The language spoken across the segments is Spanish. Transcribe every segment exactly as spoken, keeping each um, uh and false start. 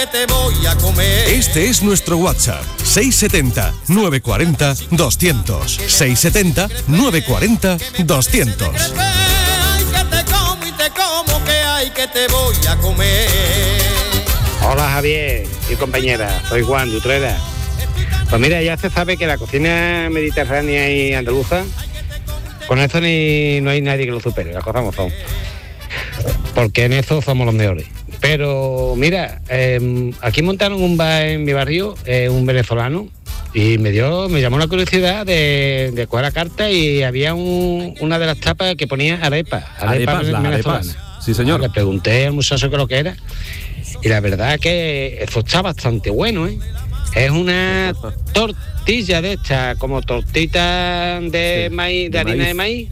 que te voy a comer. Este es nuestro WhatsApp, seis setenta, novecientos cuarenta, doscientos. seis setenta, novecientos cuarenta, doscientos. Ay, que te como y te como, que hay que te voy a comer. Hola Javier y compañera, soy Juan de Utrera. Pues mira, ya se sabe que la cocina mediterránea y andaluza, con eso ni no hay nadie que lo supere, las cosas como son. Porque en eso somos los mejores. Pero mira, eh, aquí montaron un bar en mi barrio, eh, un venezolano, y me dio, me llamó la curiosidad de, de coger la carta y había un, una de las tapas que ponía arepas, arepas, arepas las venezolanas. arepas. Sí, señor. Le pregunté al muchacho qué lo que era y la verdad que eso está bastante bueno, ¿eh? Es una tortilla de esta, como tortita de Sí, maíz, de, de harina maíz. de maíz.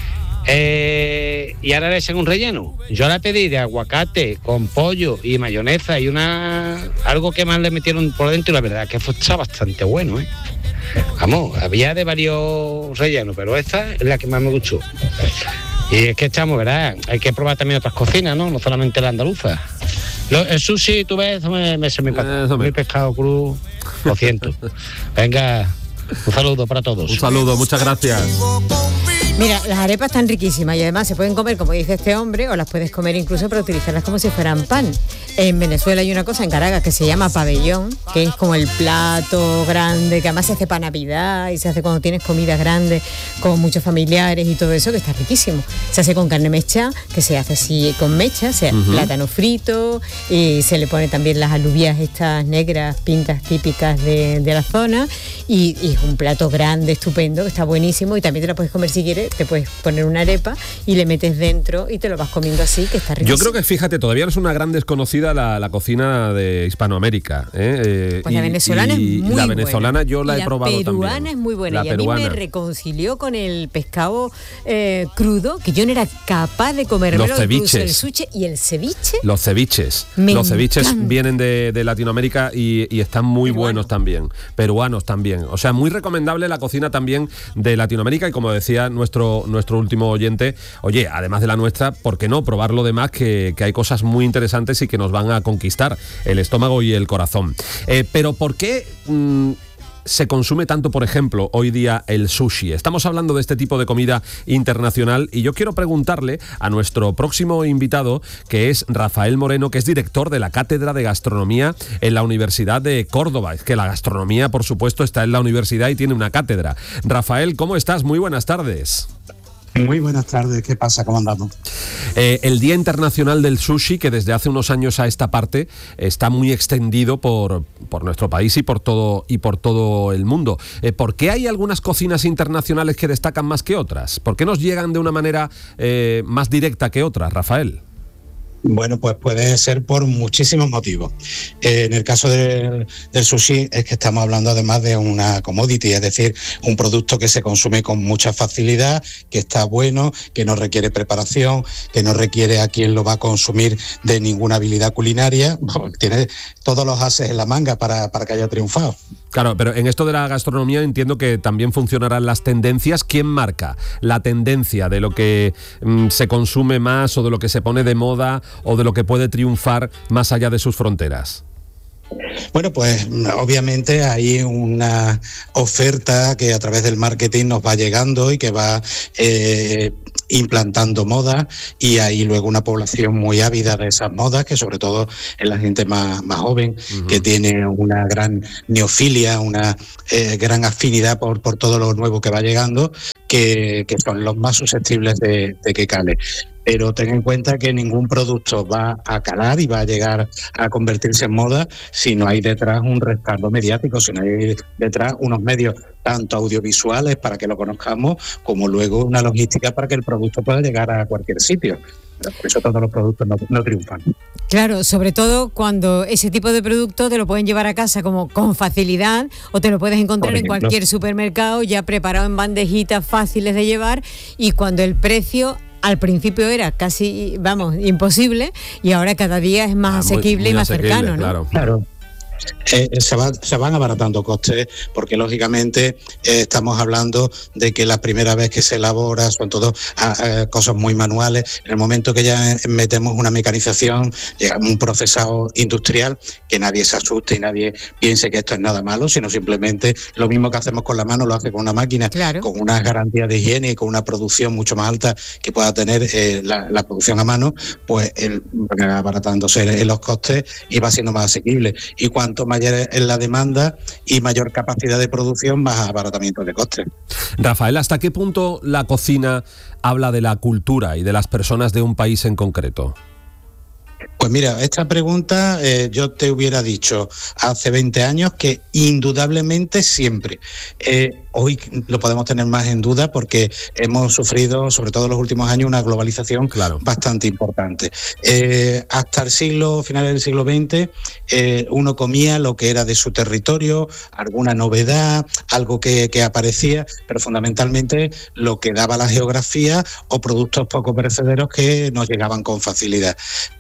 Eh, y ahora le echan un relleno. Yo la pedí de aguacate con pollo y mayonesa y una algo que más le metieron por dentro y la verdad que eso está bastante bueno, ¿eh? Vamos, había de varios rellenos, pero esta es la que más me gustó. Y es que estamos, ¿verdad? Hay que probar también otras cocinas, ¿no? No solamente la andaluza. Lo, el sushi, tú ves, eso me, me, se me Eso me- mi pescado crudo, lo siento. Venga, un saludo para todos. Un saludo, muchas gracias. Mira, las arepas están riquísimas y además se pueden comer, como dice este hombre, o las puedes comer incluso para utilizarlas como si fueran pan. En Venezuela hay una cosa en Caracas que se llama pabellón, que es como el plato grande, que además se hace para Navidad y se hace cuando tienes comidas grandes con muchos familiares y todo eso, que está riquísimo. Se hace con carne mecha, que se hace así con mecha, se Ujú. plátano frito, y se le pone también las alubias estas negras, pintas típicas de, de la zona, y, y es un plato grande, estupendo, que está buenísimo, y también te la puedes comer si quieres, te puedes poner una arepa y le metes dentro y te lo vas comiendo así, que está riquísimo. Yo creo que, fíjate, todavía no es una gran desconocida la, la cocina de Hispanoamérica. ¿eh? Eh, Pues la venezolana y es muy La venezolana buena. yo la Y he probado también. La peruana es muy buena. La y peruana. a mí me reconcilió con el pescado eh, crudo, que yo no era capaz de comérmelo. Los ceviches. Incluso el sushi y el ceviche. Los ceviches. Me Los ceviches encanta. vienen de, de Latinoamérica y, y están muy Peruano. buenos también. Peruanos también. O sea, muy recomendable la cocina también de Latinoamérica y como decía nuestro, nuestro último oyente, oye, además de la nuestra, ¿por qué no probar lo demás? Que, que hay cosas muy interesantes y que nos van a conquistar el estómago y el corazón. Eh, pero ¿por qué mmm, se consume tanto, por ejemplo, hoy día el sushi? Estamos hablando de este tipo de comida internacional y yo quiero preguntarle a nuestro próximo invitado, que es Rafael Moreno, que es director de la Cátedra de Gastronomía en la Universidad de Córdoba. Es que la gastronomía, por supuesto, está en la universidad y tiene una cátedra. Rafael, ¿cómo estás? Muy buenas tardes. Muy buenas tardes, ¿qué pasa? ¿Cómo andamos? Eh, el Día Internacional del Sushi, que desde hace unos años a esta parte está muy extendido por, por nuestro país y por todo, y por todo el mundo. Eh, ¿Por qué hay algunas cocinas internacionales que destacan más que otras? ¿Por qué nos llegan de una manera eh, más directa que otras, Rafael? Bueno, pues puede ser por muchísimos motivos. Eh, en el caso del, del sushi es que estamos hablando además de una commodity, es decir, un producto que se consume con mucha facilidad, que está bueno, que no requiere preparación, que no requiere a quien lo va a consumir de ninguna habilidad culinaria. Bueno, tiene todos los ases en la manga para, para que haya triunfado. Claro, pero en esto de la gastronomía entiendo que también funcionarán las tendencias. ¿Quién marca la tendencia de lo que mm, se consume más o de lo que se pone de moda o de lo que puede triunfar más allá de sus fronteras? Bueno, pues obviamente hay una oferta que a través del marketing nos va llegando y que va eh, implantando modas, y hay luego una población muy ávida de esas modas, que sobre todo es la gente más, más joven, uh-huh. que tiene una gran neofilia, una eh, gran afinidad por, por todo lo nuevo que va llegando, que, que son los más susceptibles de, de que cale. Pero ten en cuenta que ningún producto va a calar y va a llegar a convertirse en moda si no hay detrás un respaldo mediático, si no hay detrás unos medios tanto audiovisuales para que lo conozcamos, como luego una logística para que el producto pueda llegar a cualquier sitio. Por eso todos los productos no, no triunfan. Claro, sobre todo cuando ese tipo de producto te lo pueden llevar a casa como con facilidad, o te lo puedes encontrar en cualquier supermercado ya preparado en bandejitas fáciles de llevar, y cuando el precio al principio era casi, vamos, imposible, y ahora cada día es más ah, asequible muy, muy y más asequible, cercano, ¿no? Claro. claro. Eh, se, va, se van abaratando costes porque lógicamente eh, estamos hablando de que la primera vez que se elabora son todo a, a, cosas muy manuales. En el momento que ya metemos una mecanización, un procesado industrial, que nadie se asuste y nadie piense que esto es nada malo, sino simplemente lo mismo que hacemos con la mano lo hace con una máquina, claro, con unas garantías de higiene y con una producción mucho más alta que pueda tener eh, la, la producción a mano, pues el, va abaratándose en los costes y va siendo más asequible. Y cuanto mayor es la demanda y mayor capacidad de producción, más abaratamiento de costes. Rafael, ¿hasta qué punto la cocina habla de la cultura y de las personas de un país en concreto? Pues mira, esta pregunta eh, yo te hubiera dicho hace veinte años que indudablemente siempre. Eh, hoy lo podemos tener más en duda porque hemos sufrido, sobre todo en los últimos años, una globalización claro. bastante importante. Eh, hasta el siglo, finales del siglo veinte, eh, uno comía lo que era de su territorio, alguna novedad, algo que, que aparecía, pero fundamentalmente lo que daba la geografía o productos poco perecederos que nos llegaban con facilidad.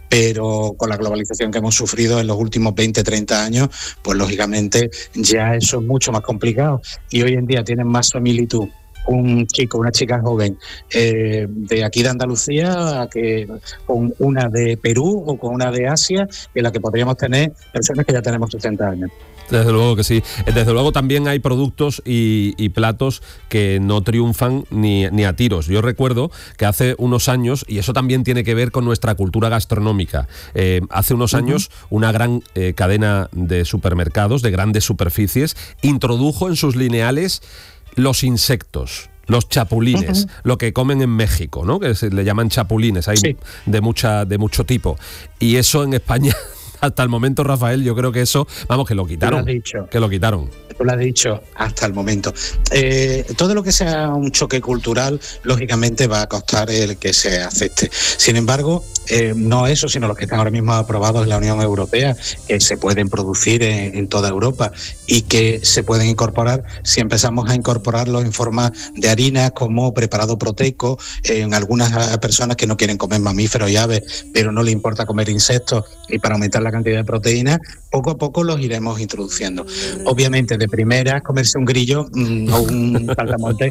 Pero con la globalización que hemos sufrido en los últimos veinte, treinta años, pues lógicamente ya eso es mucho más complicado. Y hoy en día tienen más similitud un chico, una chica joven eh, de aquí de Andalucía que con una de Perú o con una de Asia, que la que podríamos tener personas que ya tenemos sesenta años. Desde luego que sí. Desde luego también hay productos y, y platos que no triunfan ni, ni a tiros. Yo recuerdo que hace unos años, y eso también tiene que ver con nuestra cultura gastronómica, eh, hace unos uh-huh. años una gran eh, cadena de supermercados, de grandes superficies, introdujo en sus lineales los insectos, los chapulines, uh-huh. lo que comen en México, ¿no? Que se le llaman chapulines, hay sí. de mucha de mucho tipo. Y eso en España, hasta el momento, Rafael, yo creo que eso, vamos, que lo quitaron. Tú lo has dicho. Que lo quitaron. Tú lo has dicho hasta el momento. Eh, todo lo que sea un choque cultural, lógicamente va a costar el que se acepte. Sin embargo, eh, no eso, sino los que están ahora mismo aprobados en la Unión Europea, que se pueden producir en, en toda Europa y que se pueden incorporar si empezamos a incorporarlos en forma de harina como preparado proteico, eh, en algunas personas que no quieren comer mamíferos y aves, pero no les importa comer insectos, y para aumentar la cantidad de proteínas, poco a poco los iremos introduciendo. Obviamente, de primera, comerse un grillo mmm, o un saltamonte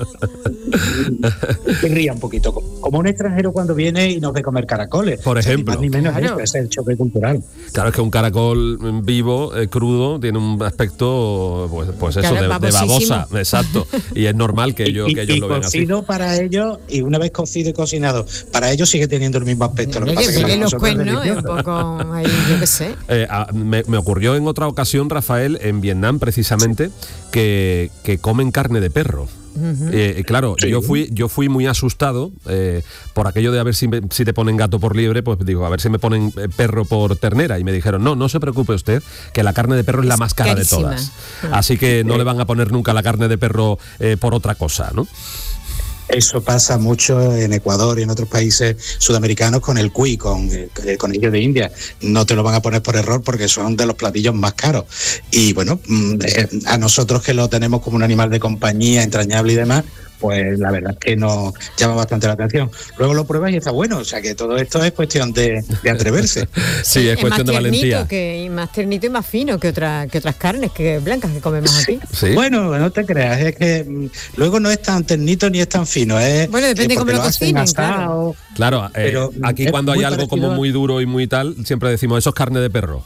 que ría un poquito, como un extranjero cuando viene y nos ve comer caracoles, por ejemplo. O sea, ni más ni menos claro. Eso, es el choque cultural. Claro, es que un caracol vivo, eh, crudo, tiene un aspecto, pues, pues eso, claro, de, de babosa, exacto, y es normal que ellos, y, que ellos y lo vean así. Y cocido para ellos, y una vez cocido y cocinado, para ellos sigue teniendo el mismo aspecto. Lo que pasa que que los cuernos, un poco ahí, yo qué sé. Eh, a, me, me ocurrió en otra ocasión, Rafael, en Vietnam precisamente, que, que comen carne de perro. Uh-huh. Eh, claro, sí. yo fui yo fui muy asustado eh, por aquello de a ver si, me, si te ponen gato por liebre, pues digo, a ver si me ponen perro por ternera, y me dijeron, no, no se preocupe usted, que la carne de perro es, es la más cara carísima. de todas. Uh-huh. Así que no le van a poner nunca la carne de perro eh, por otra cosa, ¿no? Eso pasa mucho en Ecuador y en otros países sudamericanos con el cuy, con el conejillo de India. No te lo van a poner por error porque son de los platillos más caros. Y bueno, a nosotros que lo tenemos como un animal de compañía, entrañable y demás, pues la verdad es que nos llama bastante la atención. Luego lo pruebas y está bueno, o sea que todo esto es cuestión de, de atreverse. Sí, es, es cuestión de valentía. Que, más ternito y más fino que, otra, que otras carnes que blancas que comemos aquí. Sí. Bueno, no te creas, es que mm, luego no es tan ternito ni es tan fino. Es, bueno, depende de cómo lo cocinen, claro. Claro, eh, pero aquí cuando hay algo como muy duro y muy tal, siempre decimos, eso es carne de perro.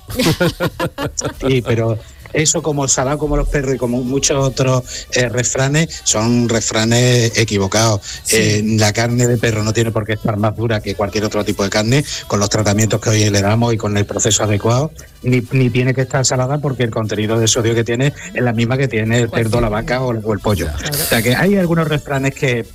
Sí, pero... eso como el salado, como los perros y como muchos otros eh, refranes, son refranes equivocados. Sí. Eh, la carne de perro no tiene por qué estar más dura que cualquier otro tipo de carne, con los tratamientos que hoy le damos y con el proceso adecuado, ni, ni tiene que estar salada porque el contenido de sodio que tiene es la misma que tiene el cerdo, la vaca o, o el pollo. Claro. O sea que hay algunos refranes que